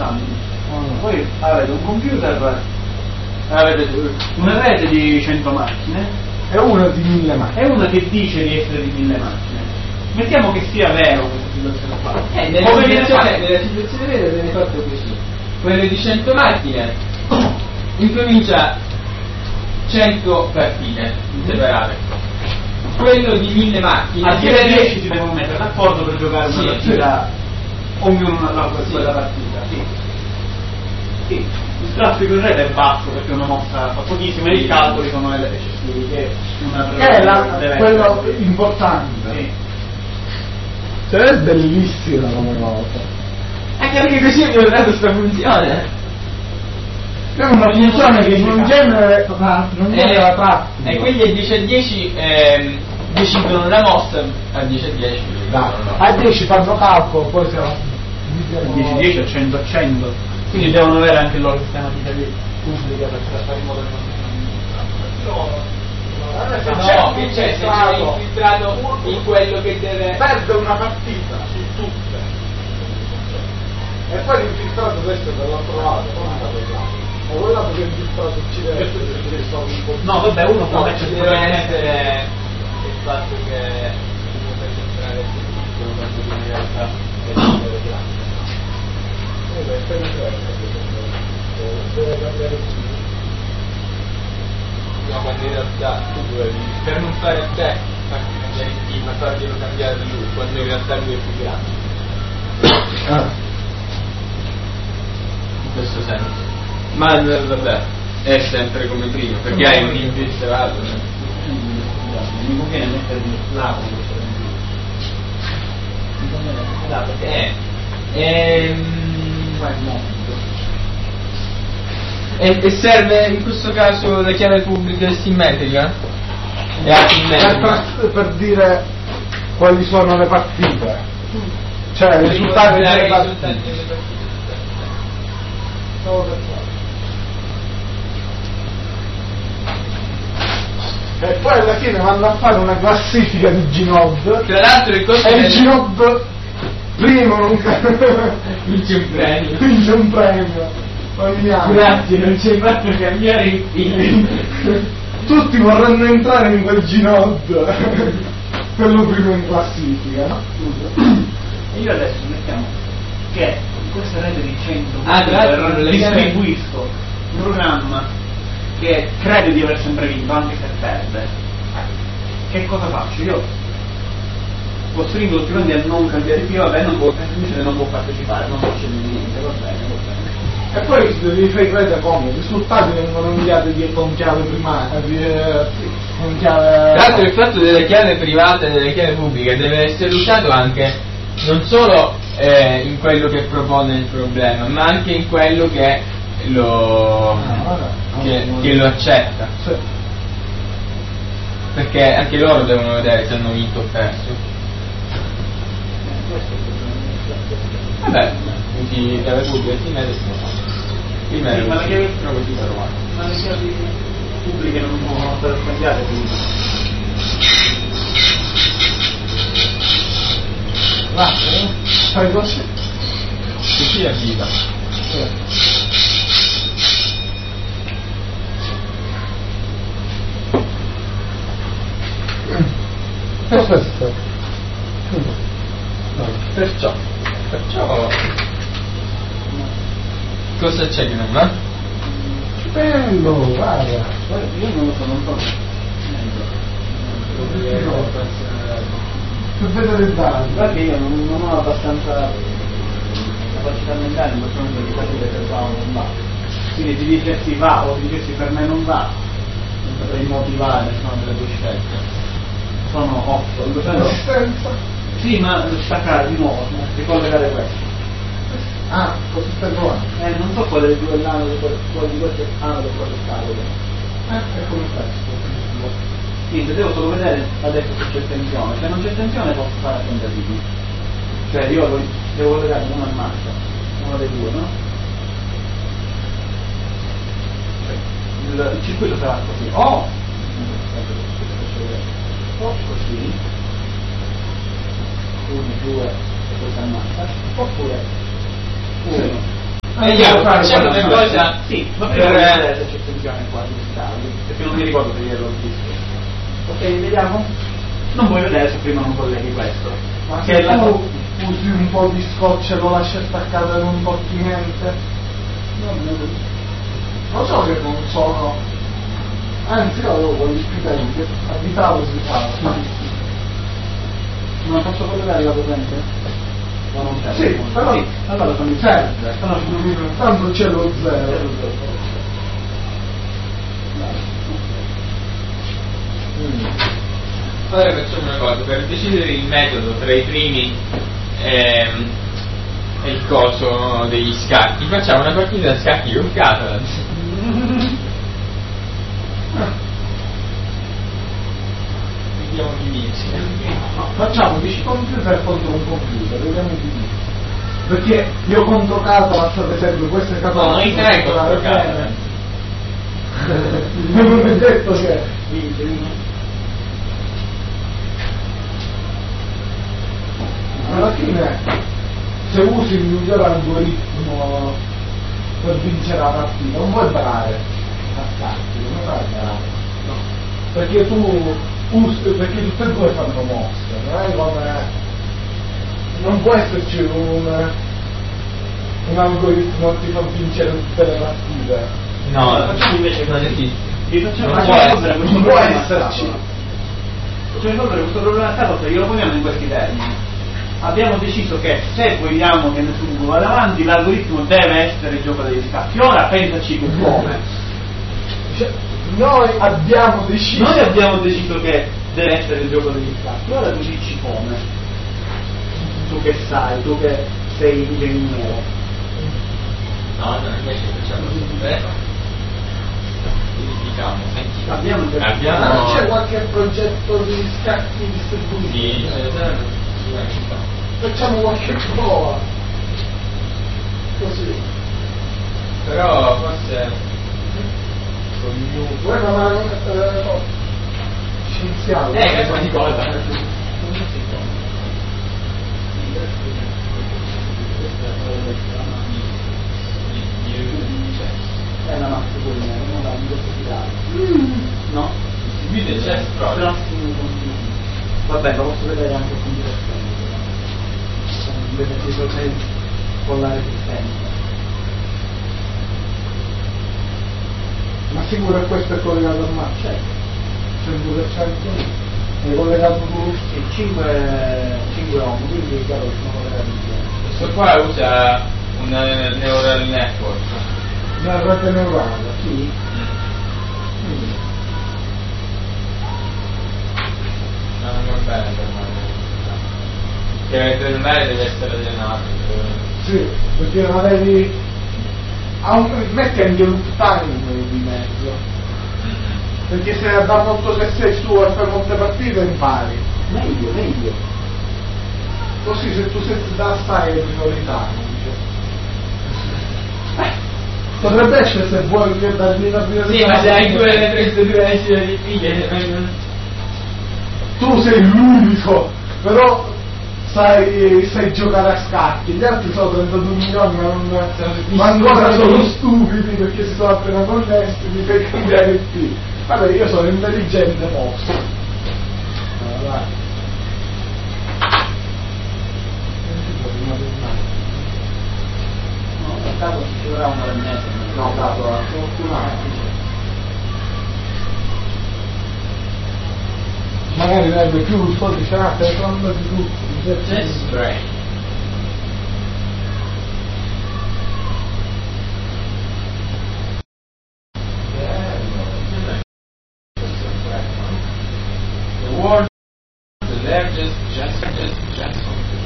passando. Poi avete un computer, avete una rete di 100 macchine e una di 1000 macchine. e una che dice di essere di 1000 macchine. Mettiamo che sia vero questa situazione qua. Nella situazione vera viene fatto così. Quello di 100 macchine incomincia 100 partite separate. Quello di 1000 macchine A 10 si devono mettere d'accordo per giocare una partita, ognuno quella partita. Sì. Il traffico in rete è basso perché è una mossa fa pochissimo e i calcoli sono eccessivi, che è quello importante. Sì. Cioè è bellissima come cosa. Anche perché così è migliorato questa funzione. È una funzione che non genera la pratica. E quelli a 10 a 10 decidono la mossa a 10 a 10. A 10 fanno calcolo, poi se 10 a 100 a 100, quindi devono avere anche il loro sistema di rete pubblica per fare in modo che No, che c'è se c'è infiltrato in quello che deve. perde una partita su tutte e poi l'infiltrato questo è dall'altro lato, non da quel lato, ma quel lato che è infiltrato occidente no, vabbè, uno può No, mettere ci deve essere il fatto che uno per centrare il piccolo quando in realtà deve essere grande. deve cambiare tutto. No, quando in realtà tu dovevi, per non fare te, farti cambiare il team, farglielo cambiare lui, quando in realtà lui è più grande. In questo senso. Ma vabbè, è sempre come prima, perché hai un team più separato. mi conviene mettermi là con questo mi conviene mettermi là perché E serve in questo caso la chiave pubblica e simmetrica? E asimmetrica? Per dire quali sono le partite, cioè i risultati delle partite. E poi alla fine vanno a fare una classifica di Ginod. Tra l'altro il costo e il Ginod primo non vince un premio. vince un premio ogni anno. grazie, non ci hai fatto cambiare il film. Tutti vorranno entrare in quel Ginod, quello primo in classifica, no? E io adesso mettiamo che questa rete di 100 tra l'altro distribuisco un programma che crede di aver sempre vinto anche se perde. Che cosa faccio? Io costringo tutti quanti a non cambiare più, vabbè, non può partecipare, non succede niente, va bene. E poi devi fare rete come? I risultati vengono inviati con chiave primaria, con chiave. Tra l'altro il fatto delle chiavi private e delle chiavi pubbliche deve essere usato anche non solo in quello che propone il problema, ma anche in quello che lo accetta. Sì. Perché anche loro devono vedere se hanno vinto o perso. Vabbè, quindi chiave pubblica si mette. Ma le chiavi pubbliche non possono essere scambiate, quindi Fai così. Così è vita. Questo. Perciò cosa c'è che non va? Bello, guarda. io non lo so, non so. Per vedere il dato. Guarda che io non ho abbastanza capacità mentale in questo momento di capire se va o non va. Quindi ti dicessi va o ti dicessi per me non va, non saprei motivare nessuna delle tue scelte. Sono 8. Resistenza. Sì, ma staccare di nuovo, ricollegare questo. Ah, così sta qua. Non so quale dei due l'anno di quale di questo anno di quello cavolo. È come questo. Quindi devo solo vedere adesso se c'è tensione. Se non c'è tensione posso fare tentativi. Cioè io devo collegare uno a marcia, uno dei due, no? Il circuito sarà così. O così, 1, 2 e poi si ammazza, oppure 1, Vediamo, facciamo una cosa. Sì, ma prima per... se c'è attenzione qua perché non mi ricordo se ieri l'ho visto. Ok, vediamo? Non vuoi vedere se prima non colleghi questo. Ma che se la... tu usi un po' di scotch e lo lasci attaccato e non tocchi niente? Lo so che non sono. Anzi, io avevo quegli studenti che abitavo si fa. Non posso collegare la corrente? No, non serve. Sì, però sì, allora sono serve. Tanto c'è lo zero. Ora facciamo una cosa, per decidere il metodo tra i primi e il coso degli scacchi, facciamo una partita a scacchi con Catalan. Vediamo chi vince. No, facciamo 10 computer contro un computer, vediamo chi vince. Perché io contro Catalan, ad esempio, queste Catalan. No, noi tre contro Catalan. Non è detto che vince. alla fine, se usi il miglior algoritmo per vincere la partita, non puoi barare a scacchi, non puoi barare. No. Perché tu usi, perché tutte e due fanno mosse, non è come. Non può esserci un algoritmo che ti fa vincere tutte le partite. No, facciamo invece non esiste. Non può esserci. Facciamo risolvere questo problema a tavola, glielo poniamo in questi termini. Abbiamo deciso che se vogliamo che nessuno vada avanti, l'algoritmo deve essere il gioco degli scacchi. Ora pensaci come. Cioè, noi abbiamo deciso che deve essere il gioco degli scacchi. Ora tu dici come. Tu che sai, tu che sei ingegnere. No, invece facciamo sempre. Abbiamo Ma c'è qualche progetto di scacchi distribuiti? Sì, facciamo qualche prova così, però forse guarda ma no, scienziato che fa di cosa? È una mazza quella, non la dico no? Si vede c'è proprio. Vabbè, lo posso vedere anche con direzione con la resistenza. ma sicuro che questo è collegato al Mac? Certo. 100% è collegato tu? Sì, 5 ohm, quindi è chiaro che sono collegati insieme. Questo qua usa un neural network. Una rete neurale, Sì. No, non va bene per me. Che per me deve essere allenato. sì, perché non avevi metti anche loop time di mezzo, perché se da molto che sei su e fai molte partite impari Meglio. così, se tu sei da stare in priorità potrebbe essere, se vuoi che dargli la priorità. Sì, ma se hai due essere di figlie, tu sei l'unico, però sai giocare a scacchi, gli altri sono 32 milioni ma ancora sono stupidi perché si sono appena connessi, mi fai cambiare il P. Vabbè, io sono intelligente mosso. Allora, No, per caso ci vorrà una ora e mezza. no, capo, fortunato. Magari avrebbe più il suo dice, stai parlando di tutti. Chess brain. The world's largest chess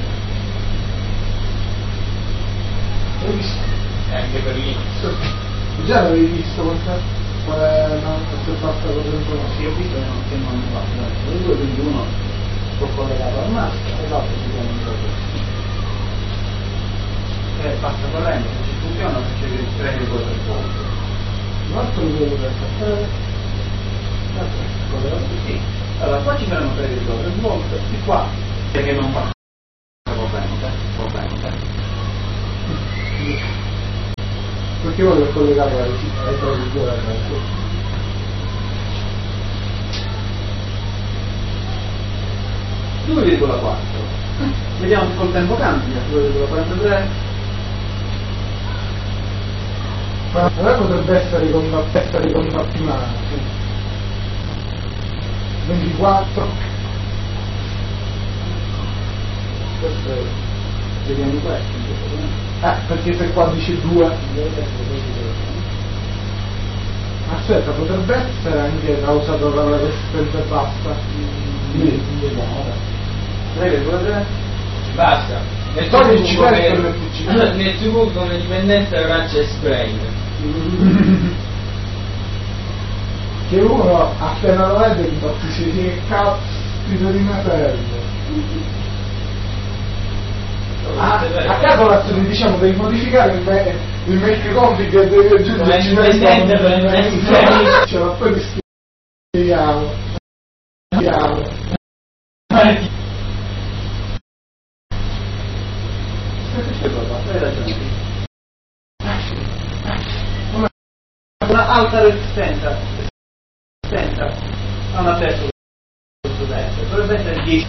Hai visto? anche per Linux. Già l'avevi visto quale se basta con l'informazione? Sì, ho visto che non hanno fatto. Le due, quindi uno sto collegato al master e l'altro si chiama in gioco. E passa corrente, se ci funziona succede 3,3 volte. L'altro lo devo attaccare. L'altro è collegato così. Allora qua ci saranno 3,3 volte, di qua perché non fa corrente. perché quello è collegato ai produttori. Vediamo se col tempo cambia. 2,43. Ma potrebbe essere ricontattinata, sì. 24. Questo è. Vediamo questo. Perché se qua dice 2. Aspetta, potrebbe essere anche causato dalla resistenza bassa. Lì, vediamo. 3,3. Basta. Nel tubo come dipendenza avrà chest brain. Che uno appena lo vede impazzisce, che cazzo di me serve. A calcolazione diciamo devi modificare il make config e devi aggiungerci ce la poi spieghiamo. Hai ragione. Una alta resistenza a una testa dovrebbe essere 10.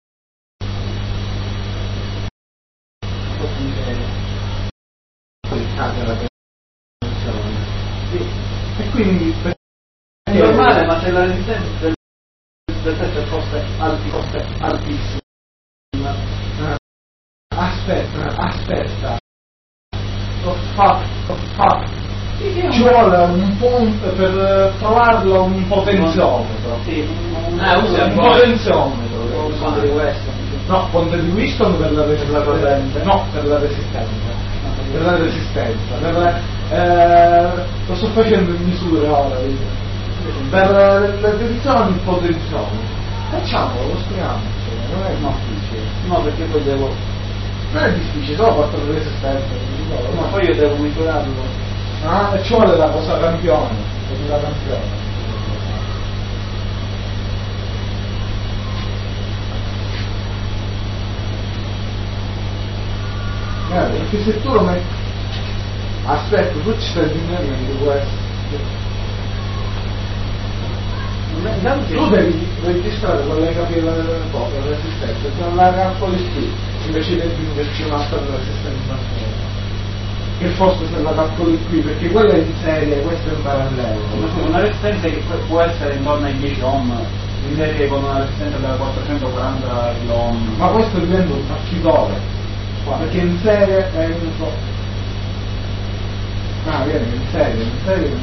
Sì. E quindi è normale, ma se la resistenza del testo fosse altissima. Aspetta. Ho fatto. Ci vuole un ponte per trovarlo un potenziometro. Sì, usa un potenziometro. Ponte di Weston. No, ponte di Weston per la resistenza. No, per la resistenza. Per la resistenza. Lo sto facendo in misure ora. Per la tensione il potenziometro. Facciamolo, lo scriviamo. Non è difficile. No, perché poi devo. Non è difficile, solo fatto la resistenza. Ma poi io devo misurarlo. E ci vuole la cosa campione. La campione. Perché se tu lo metti. Aspetta, tu ci stai diminuendo questo. Tu devi registrare con le capire la resistenza, se non la calcoli qui, invece di aggiungerci un'altra resistenza. Che forse se la calcoli qui, perché quella è in serie, questa è in parallelo. Una resistenza che può essere intorno ai 10 ohm, in serie con una resistenza da 440 kΩ. Ma questo diventa un partitore, perché in serie è un po'. Viene in serie.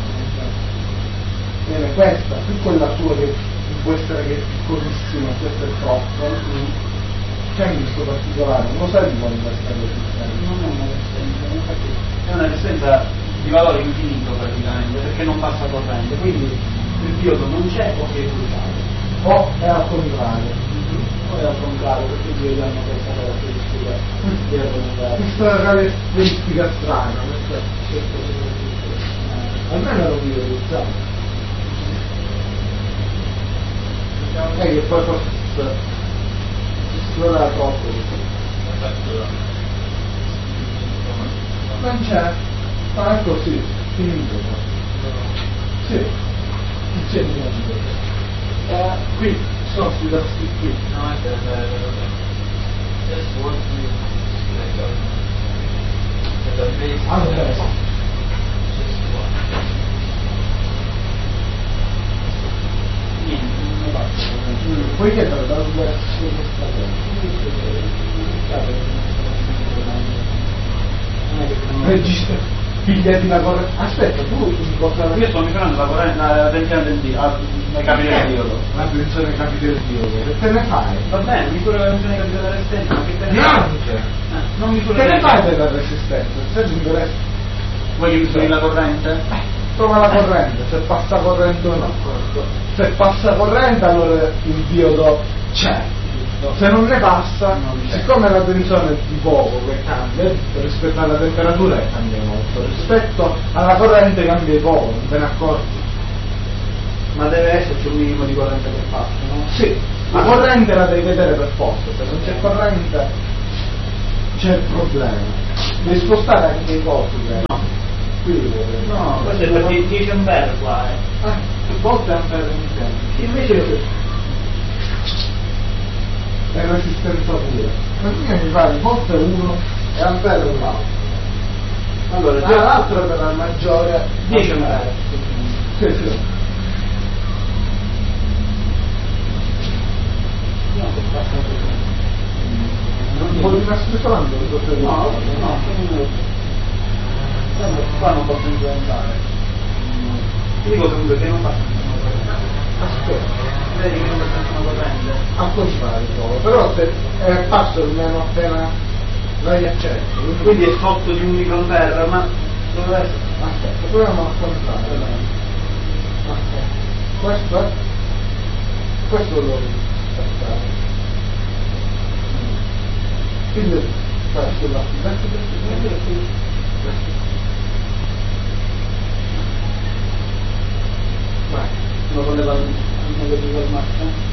Viene questa, più quella tua che può essere che è piccolissima, questo è troppo. C'è questo particolare, non lo sai di quanto è questa resistenza? Non è una resistenza, infatti è una resistenza di valore infinito praticamente, perché non passa corrente, quindi il diodo non c'è o si è bruciato. O è al contrario. O è al contrario, perché i diodi hanno questa caratteristica di arrotondare. Questa caratteristica strana, almeno lo visualizzato. Che poi forse non era troppo. Non c'è. Ma è così, finito. Sì, non c'è niente. Qui sono sui tasti qui. No, è vero. Puoi chiedere da dove registra pigliati la corrente. Aspetta, tu cosa. Io sto misurando la corrente, la tensione del diodo, nei capi del diodo. La tensione capi del diodo, che te ne fai? Va bene, misuro la tensione capi della resistenza, ma che te ne Neanche! Non misuro Che ne fai della resistenza? Se ti interessa. Vuoi che misuri la corrente? Trova la corrente, se passa corrente o no. Se passa corrente allora il diodo c'è. Se non ne passa, siccome la tensione è di poco che cambia, rispetto alla temperatura cambia molto, rispetto alla corrente cambia poco, non te ne accorgi. Ma deve esserci un minimo di corrente che passa, no? Sì, la corrente la devi vedere per forza, se non c'è corrente c'è il problema. Devi spostare anche i cosi, no. qui No, questo è per 10 ampere qua, volte ampere insieme. Invece È resistenza pure. Ma quindi mi pare volte uno e ampere l'altro. allora Già l'altro per la maggiore 10 ampere. Sì, sì. Un po' di nascosto No, qua non posso influenzare. Ti dico comunque che non passa aspetta, vedi che non passa una corrente. al contrario solo. Però se è passo almeno appena l'hai acceso. Quindi è sotto di 1 microampere, ma dove essere? Aspetta, proviamo a contare. Aspetta. Questo lo aspettare. Quindi sulla Vai, lo volevo al massimo.